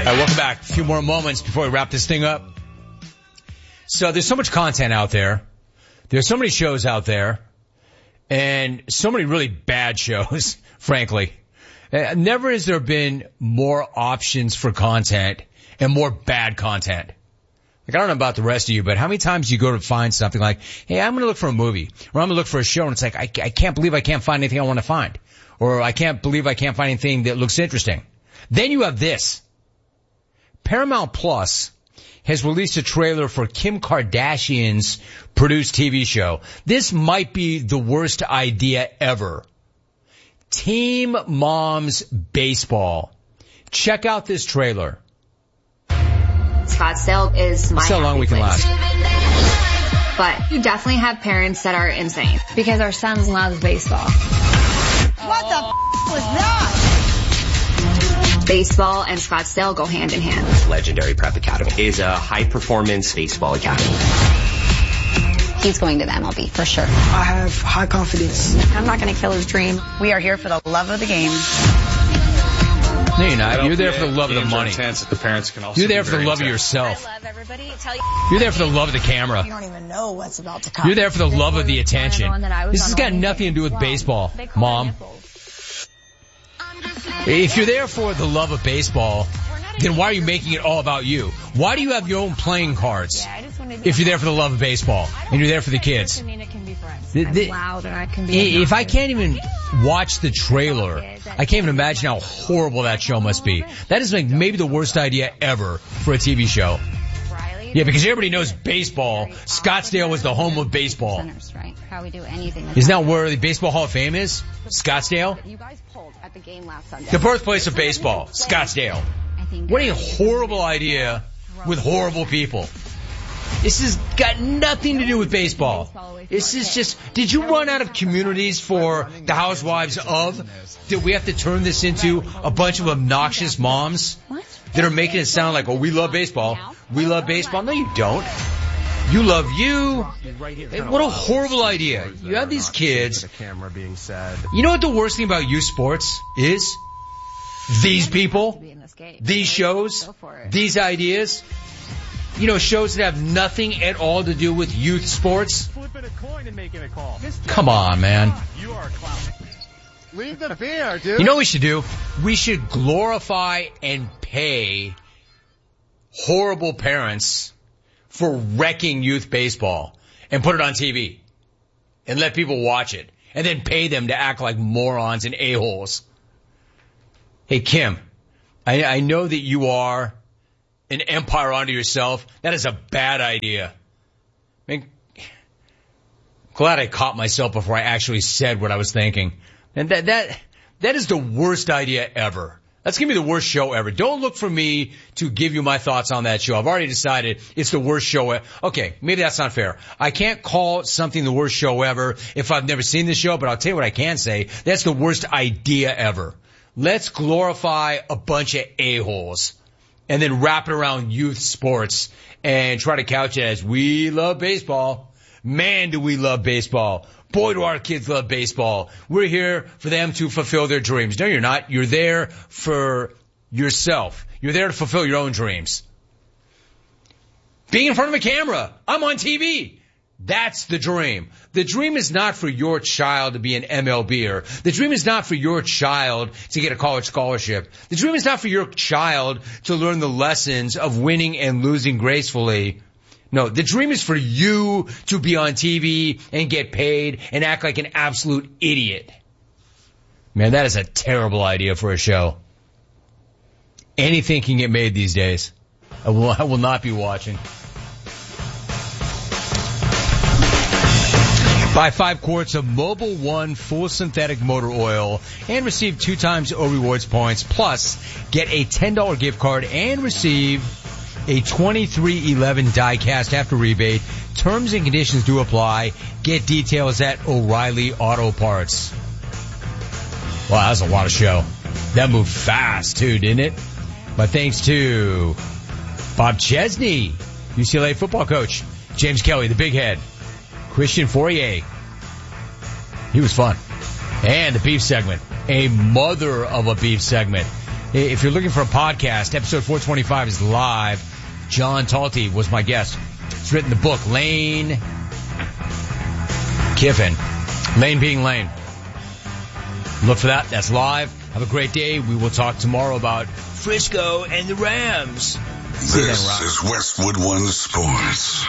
Welcome back. A few more moments before we wrap this thing up. So there's so much content out there. There's so many shows out there. And so many really bad shows, frankly. Never has there been more options for content and more bad content. Like, I don't know about the rest of you, but how many times you go to find something like, hey, I'm going to look for a movie, or I'm going to look for a show, and it's like, I can't believe I can't find anything I want to find. Or I can't believe I can't find anything that looks interesting. Then you have this. Paramount Plus has released a trailer for Kim Kardashian's produced TV show. This might be the worst idea ever. Teen Moms Baseball. Check out this trailer. Scottsdale is my That's how long we can last. But you definitely have parents that are insane. Because our son loves baseball. What the was that? Baseball and Scottsdale go hand in hand. Legendary Prep Academy is a high-performance baseball academy. He's going to the MLB for sure. I have high confidence. I'm not going to kill his dream. We are here for the love of the game. No, you're not. You're there for the love of the money. The parents can also You're there for the love of yourself. I love everybody. You're there for the love of the camera. You don't even know what's about to come. You're there for the love of the attention. This has got nothing to do with baseball, Mom. If you're there for the love of baseball, then why are you making it all about you? Why do you have your own playing cards if you're there for the love of baseball and you're there for the kids? If I can't even watch the trailer, I can't even imagine how horrible that show must be. That is like maybe the worst idea ever for a TV show. Yeah, because everybody knows baseball. Scottsdale was the home of baseball. Isn't that where the Baseball Hall of Fame is? Scottsdale? The birthplace of baseball, Scottsdale. What a horrible idea with horrible people. This has got nothing to do with baseball. This is just, did you run out of communities for the Housewives of? Did we have to turn this into a bunch of obnoxious moms that are making it sound like, oh, we love baseball. We love baseball. No, you don't. You love you. What a horrible idea. You have these kids. You know what the worst thing about youth sports is? These people, these shows, these ideas. You know, shows that have nothing at all to do with youth sports. Come on, man. You are a clown. Leave the beer, dude. You know what we should do? We should glorify and pay horrible parents for wrecking youth baseball and put it on TV and let people watch it and then pay them to act like morons and a-holes. Hey, Kim, I know that you are an empire unto yourself. That is a bad idea. I mean, glad I caught myself before I actually said what I was thinking. And that is the worst idea ever. That's going to be the worst show ever. Don't look for me to give you my thoughts on that show. I've already decided it's the worst show ever. Okay, maybe that's not fair. I can't call something the worst show ever if I've never seen the show, but I'll tell you what I can say. That's the worst idea ever. Let's glorify a bunch of a-holes and then wrap it around youth sports and try to couch it as we love baseball. Man, do we love baseball. Boy, do our kids love baseball. We're here for them to fulfill their dreams. No, you're not. You're there for yourself. You're there to fulfill your own dreams. Being in front of a camera. I'm on TV. That's the dream. The dream is not for your child to be an MLBer. The dream is not for your child to get a college scholarship. The dream is not for your child to learn the lessons of winning and losing gracefully. No, the dream is for you to be on TV and get paid and act like an absolute idiot. Man, that is a terrible idea for a show. Anything can get made these days. I will not be watching. Buy 5 quarts of Mobil 1 full synthetic motor oil and receive 2 times O Rewards points. Plus, get a $10 gift card and receive a 2311 die cast after rebate. Terms and conditions do apply. Get details at O'Reilly Auto Parts. Wow, that's a lot of show. That moved fast too, didn't it? But thanks to Bob Chesney, UCLA football coach, James Kelly, the big head, Christian Fourier. He was fun. And the beef segment. A mother of a beef segment. If you're looking for a podcast, episode 425 is live. John Talty was my guest. He's written the book, Lane Kiffin. Lane being Lane. Look for that. That's live. Have a great day. We will talk tomorrow about Frisco and the Rams. This is Westwood One Sports.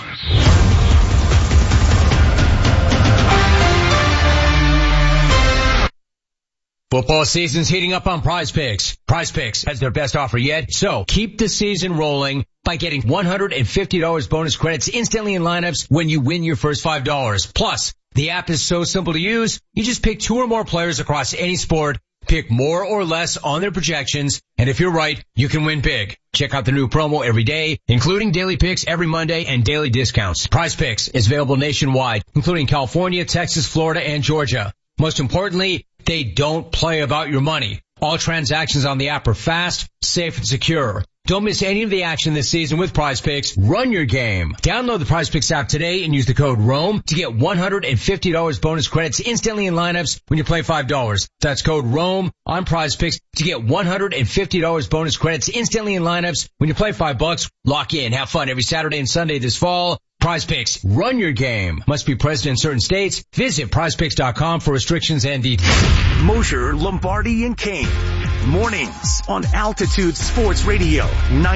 Football season's heating up on Prize Picks. Prize Picks has their best offer yet, so keep the season rolling by getting $150 bonus credits instantly in lineups when you win your first $5. Plus, the app is so simple to use, you just pick 2 or more players across any sport, pick more or less on their projections, and if you're right, you can win big. Check out the new promo every day, including daily picks every Monday and daily discounts. Prize Picks is available nationwide, including California, Texas, Florida, and Georgia. Most importantly, they don't play about your money. All transactions on the app are fast, safe, and secure. Don't miss any of the action this season with Prize Picks. Run your game. Download the Prize Picks app today and use the code ROAM to get $150 bonus credits instantly in lineups when you play $5. That's code ROAM on Prize Picks to get $150 bonus credits instantly in lineups when you play $5. Lock in. Have fun every Saturday and Sunday this fall. Prize Picks. Run your game. Must be present in certain states. Visit prizepicks.com for restrictions and details. Mosher, Lombardi, and Kane. Mornings on Altitude Sports Radio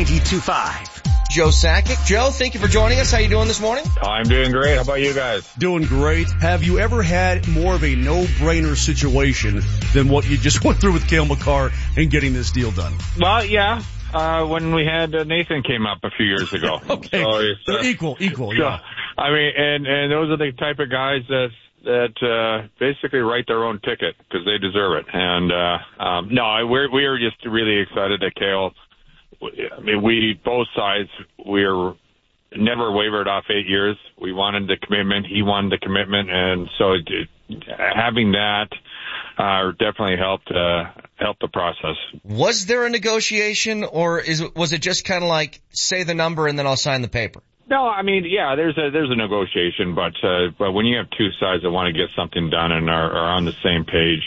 92.5. Joe Sakic. Joe, thank you for joining us. How you doing this morning? I'm doing great. How about you guys? Doing great. Have you ever had more of a no-brainer situation than what you just went through with Cale Makar and getting this deal done? Well, yeah. When we had Nathan came up a few years ago. Okay. So it's, equal, yeah. I mean, and those are the type of guys that basically write their own ticket because they deserve it. And we are just really excited that Cale. I mean, both sides, we're never wavered off 8 years. We wanted the commitment. He wanted the commitment, and so having that definitely helped the process. Was there a negotiation, or was it just kind of like say the number and then I'll sign the paper? No, I mean, yeah, there's a negotiation, but when you have two sides that want to get something done and are on the same page,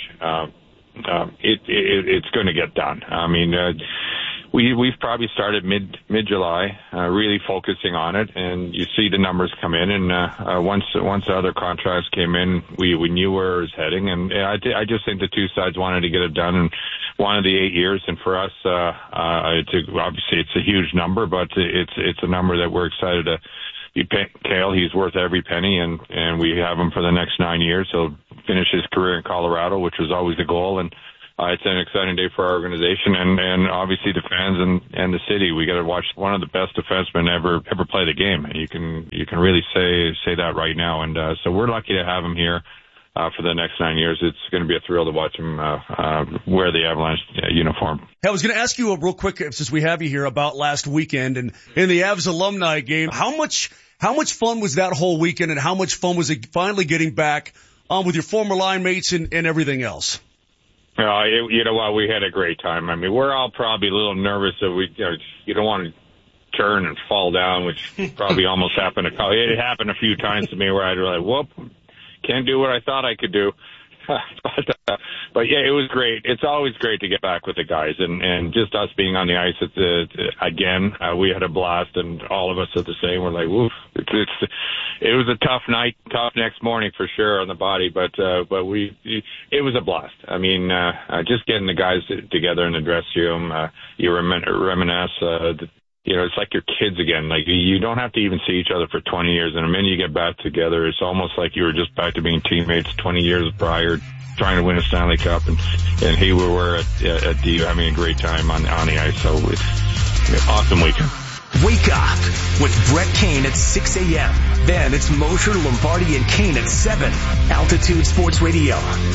it's going to get done. I mean, we've probably started mid-July, really focusing on it, and you see the numbers come in, and once the other contracts came in, we knew where it was heading, and I just think the two sides wanted to get it done and wanted the 8 years, and for us, obviously it's a huge number, but it's a number that we're excited to be paying Cale. He's worth every penny, and we have him for the next 9 years. He'll finish his career in Colorado, which was always the goal, and it's an exciting day for our organization and obviously the fans and the city. We got to watch one of the best defensemen ever play the game. You can really say that right now. And so we're lucky to have him here for the next 9 years. It's going to be a thrill to watch him wear the Avalanche uniform. Hey, I was going to ask you real quick, since we have you here, about last weekend and in the Avs alumni game. How much fun was that whole weekend, and how much fun was it finally getting back with your former line mates and everything else? You know what? We had a great time. I mean, we're all probably a little nervous that you don't want to turn and fall down, which probably almost happened. It happened a few times to me where I'd be like, whoop, can't do what I thought I could do. But yeah, it was great. It's always great to get back with the guys, and just us being on the ice again. We had a blast, and all of us are the same. We're like, woof. It was a tough night, tough next morning for sure on the body, but it was a blast. I mean, just getting the guys together in the dressing room, you reminisce. It's like your kids again. Like, you don't have to even see each other for 20 years. And the minute you get back together, it's almost like you were just back to being teammates 20 years prior, trying to win a Stanley Cup. And here we were at D having a great time on the ice. So it's awesome weekend. Wake up with Brett Kane at 6 a.m. Then it's Mosher, Lombardi, and Kane at 7. Altitude Sports Radio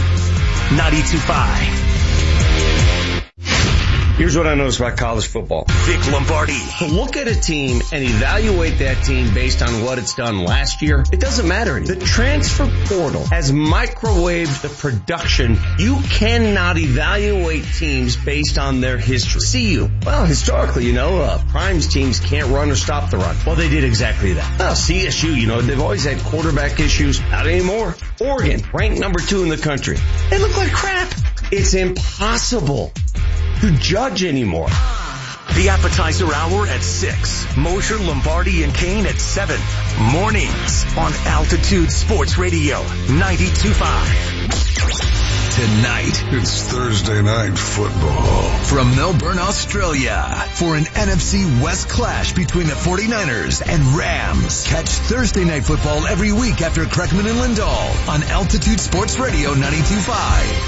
92.5. Here's what I noticed about college football. Vic Lombardi. Look at a team and evaluate that team based on what it's done last year. It doesn't matter anymore. The transfer portal has microwaved the production. You cannot evaluate teams based on their history. CU. Well, historically, Prime's teams can't run or stop the run. Well, they did exactly that. Well, CSU, they've always had quarterback issues. Not anymore. Oregon, ranked number 2 in the country. They look like crap. It's impossible. to judge anymore. The appetizer hour at 6. Mosher, Lombardi, and Kane at 7. Mornings on Altitude Sports Radio 92.5. Tonight, it's Thursday Night Football. From Melbourne, Australia, for an NFC West clash between the 49ers and Rams. Catch Thursday Night Football every week after Kreckman and Lindahl on Altitude Sports Radio 92.5.